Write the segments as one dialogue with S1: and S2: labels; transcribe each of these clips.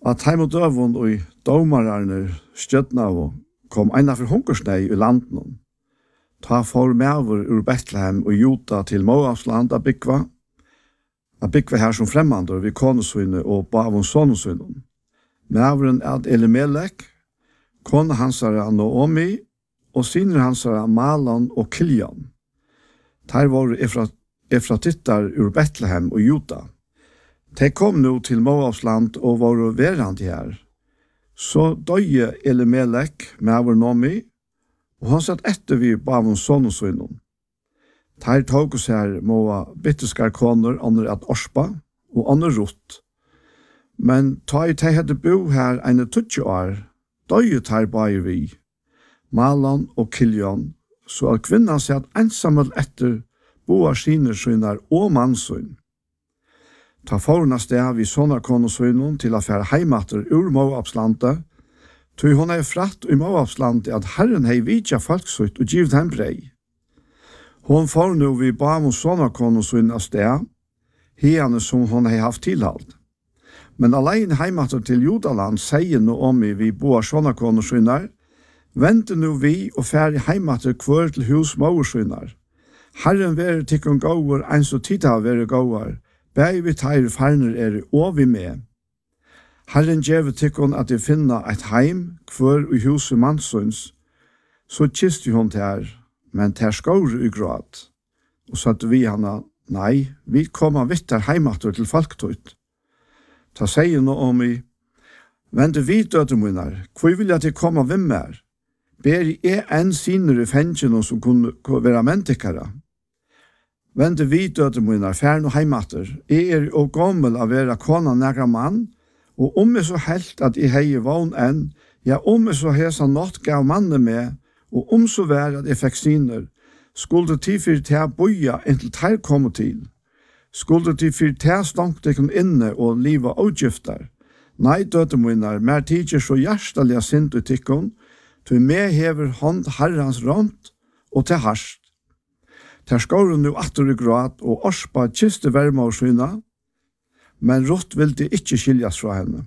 S1: At heimot døvun og domararner stjøtnavo kom eina for hungersnei i landen. Ta for mever ur Betlehem og Juda til Moabsland a byggva her som fremmander vid konesøyne og bavon sonesøyne. Meveren er Elimelek, kone hansara Naomi, og sinner hansara Malan og Kiljan. Der var efratittar ur Betlehem og Juda. De kom nu til Moabsland og var verand her. Så døye Elimelek med Naomi, og han satt etter vi bavon sonesøyne. Der tog oss her Moa bitteskar koner, andre at Orspa, og andre Rott. Men ta i de hadde bo her en 20 år, døye her bare vi, Malan og Kiljan, så at kvinnan satt ensammel etter boar sine søyner og mannsøyn. Ta forna sted vi sånne konesøynen til å fære heimater ur Moabslandet, tog hun fratt i Moabslandet at Herren hei vidja folksøyt og givet hem brei. Hon får nu vi ba om sånne konesøynen av sted, hene som hun hei haft tilhalt. Men alene heimater til Judaland sier nå om vi boar sånne konesøyner, vente nu vi og fære heimater kvør til hus maursøyner. Herren være tikkun gåur, ein så tida være gåur, bæg vi teir farner og vi med. Herren djeve tikkun at de finna et heim, kvør i huset mannsøns, så kiste hun til men ter skåre i grad. Og satt vi hana, nei, vi kommer vittar heimater til folktøyt. Ta sier nå om vente vi dødemunnar, hvor vil jeg til komme hvem er? Ber en sinere i fengene som kunne være mentikere. Vente vi dødemunnar, fær no heimater. Jeg og gammel av være kona nægra mann, og om jeg så helt at jeg heier vogn enn, ja om jeg så hesa nått gav mannen med, og om så vær at jeg fikk siner, skulle tid for til å boja inntil teir komme til. Skulle tid for til å stanke deg inne og liva avgifter. Nei, dødemunnar, mer tidser så hjertelig sint ut tikkun, til med hever hånd herrans rånt og til harst. Der skåren nu atter i grad og Orspa kiste verma og syna, men Rutt vil det ikke skiljas fra henne.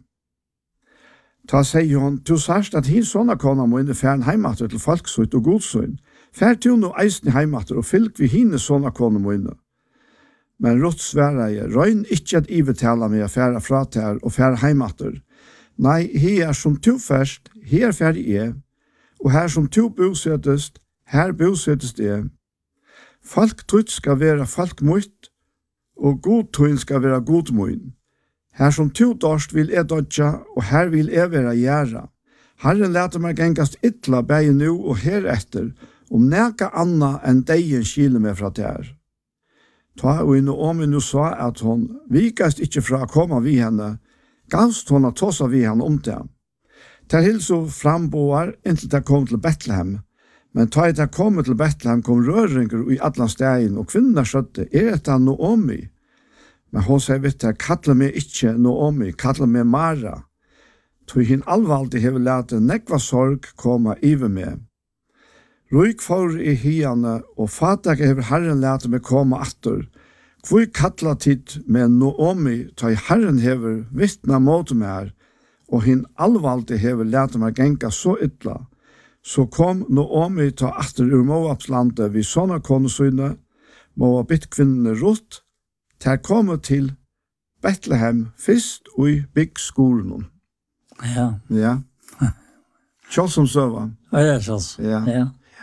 S1: Ta sier hun, du sørst at hin sånne kona må inn i færen heimater til folksøyt og godsøyn. Fær til no eisen i heimater og fylk vi hine sånne kona må inn. Men Rutt sværer jeg, røyn ikke at ivetala med å fære fra ter og fære heimater. Nei, her som to først, her fære jeg, og her som to bosettest, her bosettest jeg. Folk tøyt skal være folk møyt, og god tøyn skal være god møyn. Her som to dørst vil jeg dodja, og her vil jeg være gjerra. Herren leter meg gengast ytla bæg nu og heretter, om neka anna enn deien skile meg fra der. Ta og Naomi nu sa at hon vikast ikke fra å komme vi henne, gavst hon at tåsa vi henne om det. Der hilso framboar inntil det kom til Betlehem, men ta i det kom til Betlehem kom røringer i alle stegen, og kvinner skjøtte, dette Naomi? Men hon sier, vet du, kallar meg ikke Naomi, kallar meg Mara. Tog hin allvaldig hever lete nekva sorg koma iver med. Ruik for i hiane, og fatak hever Herren lete meg koma atter. Hvor kallar tid med Naomi, ta i Herren hever vittna mot meg her, og hin allvaldig hever lete meg genka så ytla. Så kom Naomi ta atter ur Moabslandet vid sånne konesyne, Moabit-kvinnene Rutt, ter kommer til Betlehem først og i byggskolen.
S2: Ja.
S1: Ja. Kjøls som søva.
S2: Ja, kjøls.
S1: Ja.
S2: Ja.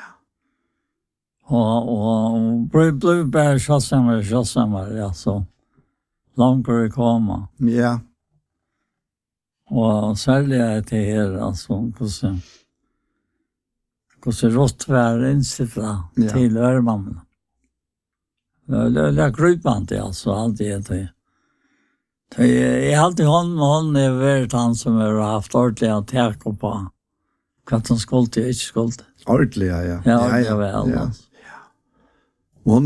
S2: Og ble bare kjølsammer, ja, så langt å komme.
S1: Ja.
S2: Og særlig til her, altså, hvordan rått var innsittlet til øremannen. Det är krypant alltså alltid det. Jag har alltid hon är värt han som har haft ordentligt att täcka på. Kvart som skuld inte skuld.
S1: Ordentligt, ja.
S2: Ja, väl.
S1: Ja. Hon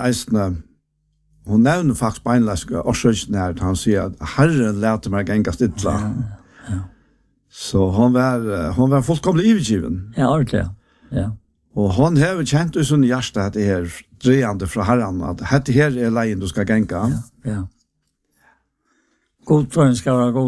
S1: nämner faktiskt beinläska orsöksnärt. Han säger att Herren lät mig gänga stilla.
S2: Ja.
S1: Så hon var fullkomligt övergiven.
S2: Ja, ordentligt. Ja.
S1: Og hon har kjent i sånn hjärsta at det her drejande fra Herren, at dette her leien du skal genka.
S2: Ja. God tror jeg skal være god.